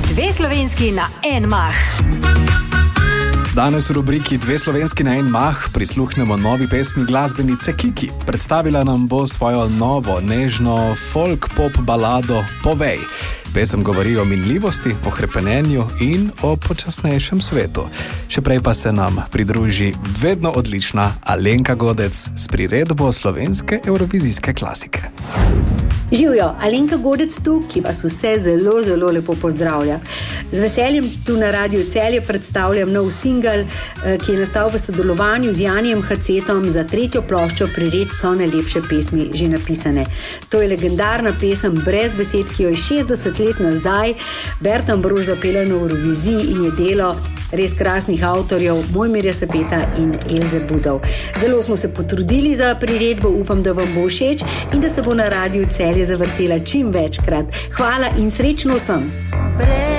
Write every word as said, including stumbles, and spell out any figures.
Dve slovenski na en mah. Danes v rubriki Dve slovenski na en mah prisluhnemo novi pesmi glasbenice Kiki. Predstavila nam bo svojo novo, nežno folk-pop balado Povej. Pesem govori o minljivosti, o hrepenenju in o počasnejšem svetu. Še prej pa se nam pridruži vedno odlična Alenka Godec s priredbo slovenske evrovizijske klasike. Živjo, Alenka Godec tu, ki vas vse zelo, zelo lepo pozdravlja. Z veseljem tu na Radiu Celje predstavljam nov singel, ki je nastal v sodelovanju z Janijem Hacetom za tretjo ploščo priredb So najlepše pesmi že napisane. To je legendarna pesem brez besed, ki jo je šestdeset let nazaj Berta Ambrož zapela na Evroviziji in je delo res krasnih avtorjev Mojmirja Sepeta in Elze Budov. Zelo smo se potrudili za priredbo, upam, da vam bo všeč in da se bo na Radiu Celje zavrtela čim večkrat. Hvala in srečno vsem!